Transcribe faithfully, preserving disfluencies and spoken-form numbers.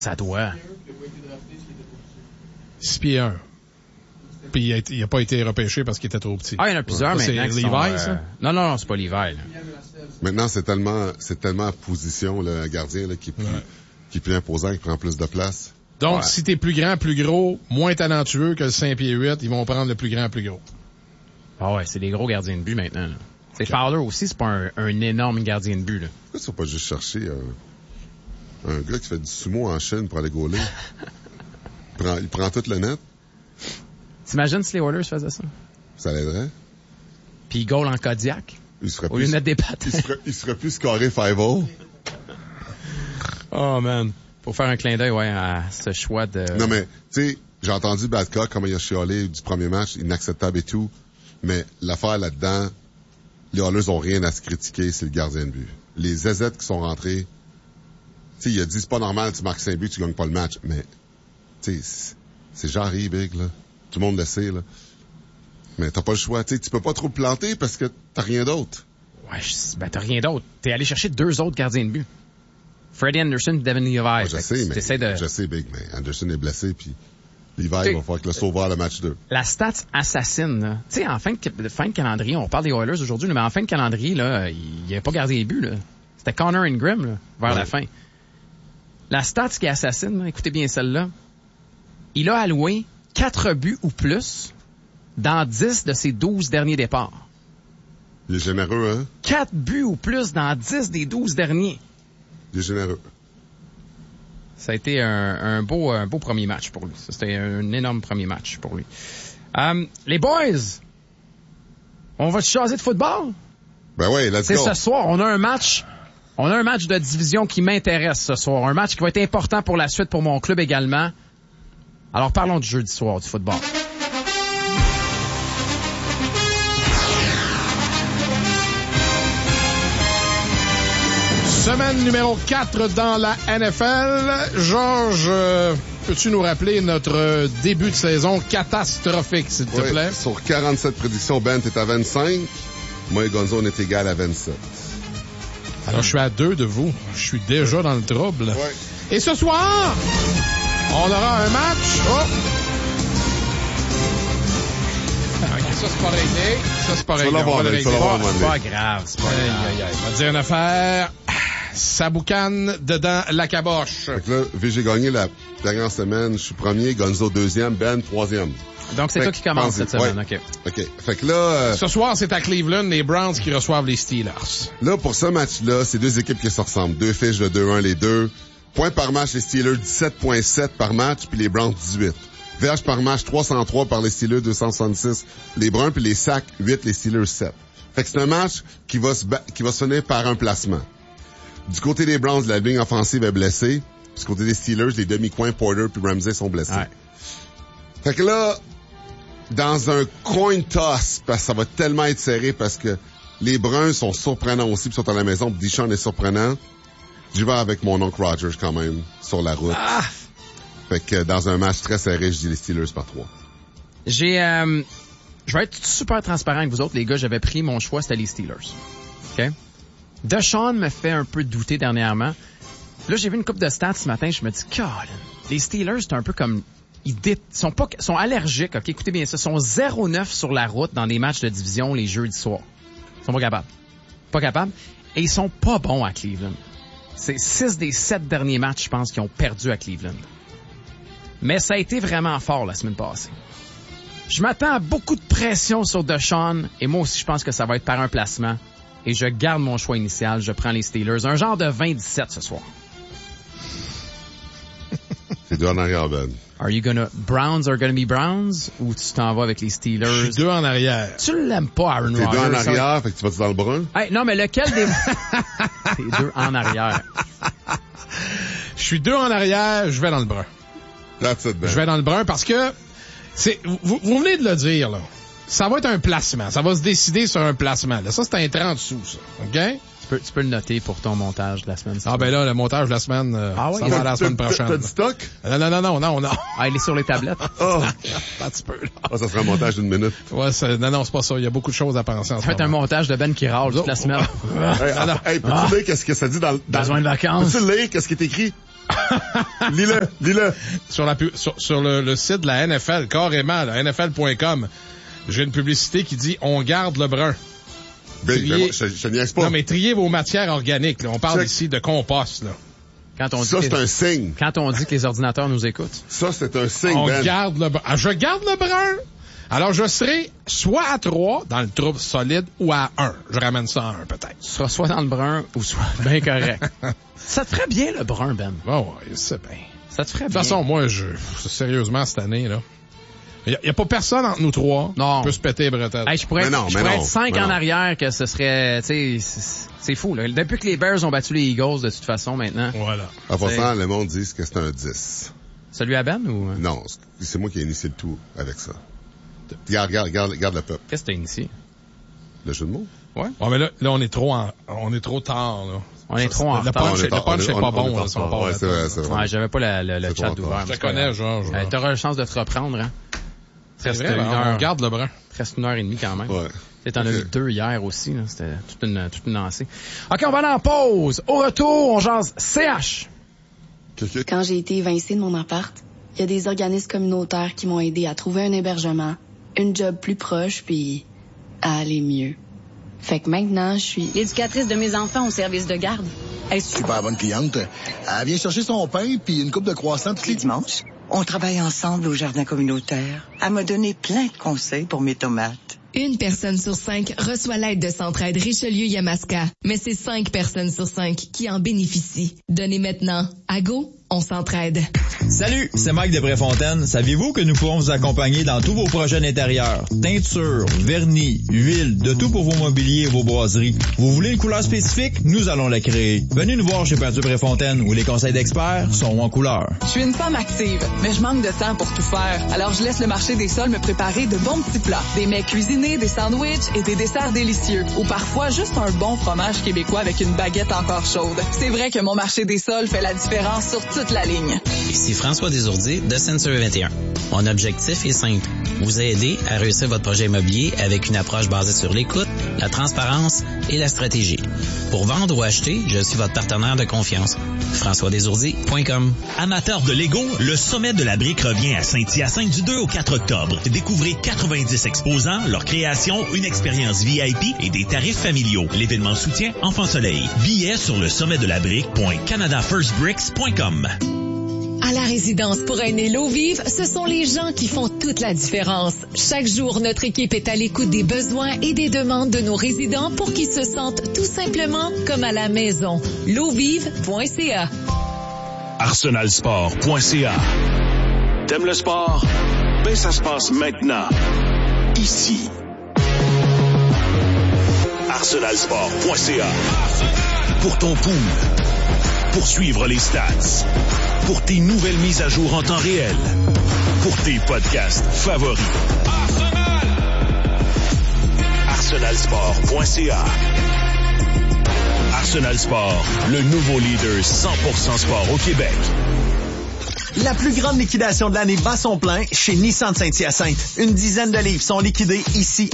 Ça doit. six pieds un. Puis il a, il a pas été repêché parce qu'il était trop petit. Ah, il y en a plusieurs ouais. maintenant. C'est Levi, ça? Euh... Non, non, non, c'est pas Levi, là. Maintenant, c'est tellement, c'est tellement à position, le gardien, là, qui est plus, ouais. qui est plus imposant, qui prend plus de place. Donc, ouais. si t'es plus grand, plus gros, moins talentueux que le cinq pieds huit, ils vont prendre le plus grand, plus gros. Ah ouais, c'est des gros gardiens de but maintenant, là. C'est okay. Fowler aussi, c'est pas un, un énorme gardien de but, là. Pourquoi tu vas pas juste chercher un, un gars qui fait du sumo en chaîne pour aller gauler? il, prend, il prend toute le net. T'imagines si les Oilers faisaient ça? Ça l'aiderait. Puis il goal en Kodiak. Il serait au lieu de mettre des pattes. il, serait, il serait plus scoré five-oh. Oh man. Pour faire un clin d'œil, ouais, à ce choix de... Non mais, tu sais, j'ai entendu Babcock, comment il a chialé du premier match, inacceptable et tout. Mais l'affaire là-dedans, les Oilers ont rien à se critiquer, c'est le gardien de but. Les Z Z qui sont rentrés, tu sais, il a dit, c'est pas normal, tu marques cinq buts, tu gagnes pas le match. Mais, tu sais, c'est Jarry, Big, là. Tout le monde le sait, là. Mais t'as pas le choix. Tu sais, tu peux pas trop planter parce que t'as rien d'autre. Ouais, ben t'as rien d'autre. T'es allé chercher deux autres gardiens de but. Freddie Anderson et Devin Levi. Ouais, je sais, mais, de... je sais, Big, mais Anderson est blessé, puis Levi va falloir que le sauveur le match deux. La stats assassine, là. Tu sais, en fin de, fin de calendrier, on parle des Oilers aujourd'hui, mais en fin de calendrier, là, il n'y avait pas gardien de but, là. C'était Connor Ingram, là, vers ouais. la fin. La stats qui assassine, là, écoutez bien celle-là. Il a alloué quatre buts ou plus dans dix de ses douze derniers départs. Il est généreux, hein? quatre buts ou plus dans dix des douze derniers. Il est généreux. Ça a été un, un beau, un beau premier match pour lui. C'était un énorme premier match pour lui. Um, les boys, on va se jaser de football? Ben oui, let's C'est go. ce soir, on a un match, on a un match de division qui m'intéresse ce soir. Un match qui va être important pour la suite pour mon club également. Alors parlons du jeudi soir, du football. Semaine numéro quatre dans la N F L. Georges, euh, peux-tu nous rappeler notre début de saison catastrophique, s'il te oui, plaît? Sur quarante-sept prédictions, Ben, t'es à vingt-cinq. Moi et Gonzo, on est égal à vingt-sept. Alors, je suis à deux de vous. Je suis déjà dans le trouble. Ouais. Et ce soir, on aura un match. Oh! OK, ça, c'est pas réglé. Ça, c'est pas réglé. On va le régler. C'est pas grave. C'est pas grave. Aïe, aïe, aïe. On va dire une affaire. Ça boucane dedans la caboche. Fait que là, vu que j'ai gagné la dernière semaine, je suis premier, Gonzo deuxième, Ben troisième. Donc, c'est fait toi qui commence cette semaine, ouais. OK. OK. Fait que là... Euh, Ce soir, c'est à Cleveland, les Browns qui reçoivent les Steelers. Là, pour ce match-là, c'est deux équipes qui se ressemblent. Deux fiches de deux un les deux. Points par match, les Steelers dix-sept virgule sept par match, puis les Browns dix-huit. Verges par match, trois cent trois par les Steelers, deux cent soixante-six. Les Bruns, puis les sacs, huit, les Steelers, sept. Fait que c'est un match qui va se, ba- qui va se finir par un placement. Du côté des Browns, la ligne offensive est blessée. Du côté des Steelers, les demi-coins Porter puis Ramsey sont blessés. Ouais. Fait que là, dans un coin toss, parce que ça va tellement être serré parce que les Bruns sont surprenants aussi puis sont à la maison. Puis Deshaun est surprenant. J'y vais avec mon oncle Rogers quand même sur la route. Ah! Fait que dans un match très serré, je dis les Steelers par trois. J'ai, euh, je vais être super transparent avec vous autres, les gars. J'avais pris mon choix, c'était les Steelers. OK? Deshaun me fait un peu douter dernièrement. Là, j'ai vu une couple de stats ce matin, je me dis, God, les Steelers, c'est un peu comme, ils dé- sont pas, sont allergiques, ok? Écoutez bien ça, sont zéro neuf sur la route dans des matchs de division les jeudis soirs. Ils sont pas capables. Pas capables. Et ils sont pas bons à Cleveland. C'est six des sept derniers matchs, je pense, qu'ils ont perdu à Cleveland. Mais ça a été vraiment fort la semaine passée. Je m'attends à beaucoup de pression sur Deshaun, et moi aussi, je pense que ça va être par un placement. Et je garde mon choix initial, je prends les Steelers. Un genre de vingt dix-sept ce soir. C'est deux en arrière, Ben. Are you gonna... Browns are gonna be Browns? Ou tu t'en vas avec les Steelers? Je suis deux en arrière. Tu l'aimes pas, Aaron Rodgers? T'es deux en arrière, ça? fait que tu vas-tu dans le brun? Hey, non, mais lequel des... T'es deux en arrière. Je suis deux en arrière, je vais dans le brun. That's it, Ben. Je vais dans le brun parce que c'est vous, vous venez de le dire, là. Ça va être un placement. Ça va se décider sur un placement. Là. Ça, c'est un trente sous, ça. OK? Tu peux, tu peux le noter pour ton montage de la semaine. Ah, ben là, le montage de la semaine, euh, ah, ouais, ça va la semaine prochaine. T'as du stock? Non, non, non, non, non, non. Ah, il est sur les tablettes. Oh! Un petit peu, là. Ah, ça sera un montage d'une minute. Ouais, c'est, non, non, c'est pas ça. Il y a beaucoup de choses à penser en Ça ce va être un moment. montage de Ben qui râle toute la semaine. Hey, Ah, non. hey, peux-tu Ah. lire qu'est-ce que ça dit dans, dans... Besoin de vacances. Peux-tu lire qu'est-ce qui est écrit? Lis-le, lis-le. Sur, la, sur, sur le, le site de la N F L, carrément, la N F L point com, j'ai une publicité qui dit « On garde le brun ». Ben, Trier... ben moi, je, je niaise pas. Non, mais triez vos matières organiques. Là. On parle Check. ici de compost. Là. Quand on dit Ça, que c'est les... un signe. Quand on dit que les ordinateurs nous écoutent. Ça, c'est un signe, On Ben. garde le brun. Ah, je garde le brun. Alors, je serai soit à trois dans le trouble solide ou à un. Je ramène ça à un, peut-être. Tu seras soit dans le brun ou soit bien correct. Ça te ferait bien, le brun, Ben. Oh, ouais, c'est bien. Ça te ferait De bien. toute façon, moi, je, sérieusement, cette année, là, il n'y a, a pas personne entre nous trois Non. qui peut se péter les bretelles. Hey, je pourrais, Mais être, non, je mais pourrais non, être cinq mais en non. arrière que ce serait, tu sais, c'est, c'est fou, là. Depuis que les Bears ont battu les Eagles, de toute façon, maintenant. Voilà. En passant, le monde dit que c'est un dix. Celui à Ben ou? Non, c'est moi qui ai initié le tout avec ça. Regarde, regarde, regarde, regarde le peuple. Qu'est-ce que t'as initié? Le jeu de mots? Ouais. Ouais, mais là, là, on est trop en, on est trop tard, là. On est trop en Le retard. punch, On est le tard, punch, on c'est est- pas on bon, est là, en si on retard. part Ouais, c'est vrai, là-dedans. c'est vrai. Ouais, j'avais pas la- le, le C'est chat trop ouvert. tard. Je mais te c'est pas connais, grave. Georges. Euh, T'auras une chance de te reprendre, hein? C'est Presque vrai, une ben, heure. on garde le brun. Presque une heure et demie quand même. Ouais. Tu t'en as Ok. eu deux hier aussi, là. C'était toute une, toute une lancée. OK, on va aller en pause. Au retour, on jase C H. Quelqu'un- Quand j'ai été évincée de mon appart, il y a des organismes communautaires qui m'ont aidé à trouver un hébergement, une job plus proche, puis à aller mieux. Fait que maintenant, je suis... L'éducatrice de mes enfants au service de garde. Elle suit Super bonne cliente. Elle vient chercher son pain puis une coupe de croissants tous les dimanches. On travaille ensemble au jardin communautaire. Elle m'a donné plein de conseils pour mes tomates. Une personne sur cinq reçoit l'aide de Centraide Richelieu-Yamaska, mais c'est cinq personnes sur cinq qui en bénéficient. Donnez maintenant. À Go, on s'entraide. Salut, c'est Mike de Préfontaine. Saviez-vous que nous pouvons vous accompagner dans tous vos projets d'intérieur? Teinture, vernis, huile, de tout pour vos mobiliers et vos boiseries. Vous voulez une couleur spécifique? Nous allons la créer. Venez nous voir chez Peinture Préfontaine où les conseils d'experts sont en couleur. Je suis une femme active, mais je manque de temps pour tout faire. Alors je laisse le marché des sols me préparer de bons petits plats. Des mets cuisinés, des sandwichs et des desserts délicieux. Ou parfois juste un bon fromage québécois avec une baguette encore chaude. C'est vrai que mon marché des sols fait la différence sur toute la ligne. Ici François Desourdiers de Century vingt et un. Mon objectif est simple. Vous aider à réussir votre projet immobilier avec une approche basée sur l'écoute, la transparence et la stratégie. Pour vendre ou acheter, je suis votre partenaire de confiance. françois desourdiers point com. Amateurs de Lego, le sommet de la brique revient à Saint-Hyacinthe du deux au quatre octobre. Découvrez quatre-vingt-dix exposants, leur création, une expérience V I P et des tarifs familiaux. L'événement soutient Enfant Soleil. Billets sur le sommet de la brique point canada first bricks point com. À la résidence pour aînés l'eau vive, ce sont les gens qui font toute la différence. Chaque jour, notre équipe est à l'écoute des besoins et des demandes de nos résidents pour qu'ils se sentent tout simplement comme à la maison. l'eau vive point c a. arsenal sport point c a. T'aimes le sport? Ben, ça se passe maintenant. Ici. arsenal sport point c a. Pour ton pool. Pour suivre les stats. Pour tes nouvelles mises à jour en temps réel. Pour tes podcasts favoris. arsenal sport point c a. Arsenal Sport, le nouveau leader cent pour cent sport au Québec. La plus grande liquidation de l'année bat son plein chez Nissan de Saint-Hyacinthe. Une dizaine de livres sont liquidés ici